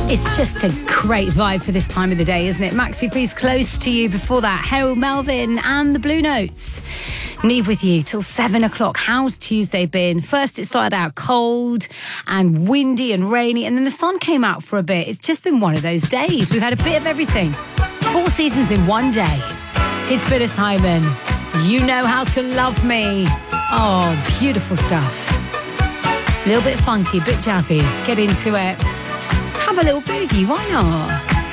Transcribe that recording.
It's just a great vibe for this time of the day, isn't it? Maxi Priest, Close to You. Before that, Harold Melvin and the Blue Notes. Neve with you till 7 o'clock. How's Tuesday been? First, it started out cold and windy and rainy, and then the sun came out for a bit. It's just been one of those days. We've had a bit of everything. 4 seasons in one day. It's Phyllis Hyman. You Know How to Love Me. Oh, beautiful stuff. A little bit funky, a bit jazzy. Get into it. Have a little boogie, why not?